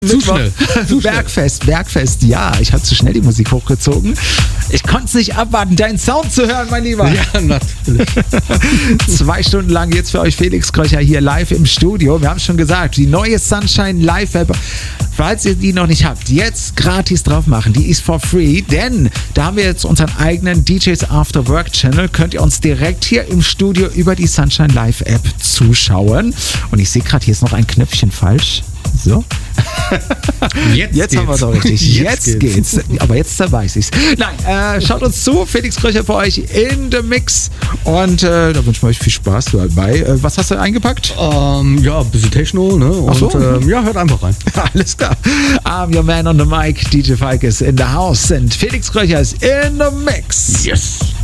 Bergfest, ja. Ich habe zu schnell die Musik hochgezogen. Ich konnte es nicht abwarten, deinen Sound zu hören, mein Lieber. Ja, natürlich. 2 Stunden lang jetzt für euch Felix Kröcher hier live im Studio. Wir haben schon gesagt, die neue Sunshine Live-App, falls ihr die noch nicht habt, jetzt gratis drauf machen. Die ist for free, denn da haben wir jetzt unseren eigenen DJs After Work Channel. Könnt ihr uns direkt hier im Studio über die Sunshine Live-App zuschauen. Und ich sehe gerade, hier ist noch ein Knöpfchen falsch. So. Jetzt haben wir es auch richtig. Jetzt geht's. Aber jetzt weiß ich's. Nein, schaut uns zu. Felix Kröcher für euch in the Mix. Und da wünschen wir euch viel Spaß dabei. Was hast du eingepackt? Ja, ein bisschen Techno, ne? Und so. Ja, hört einfach rein. Alles klar. I'm your man on the mic. DJ Falk is in the house. Und Felix Kröcher ist in the Mix. Yes.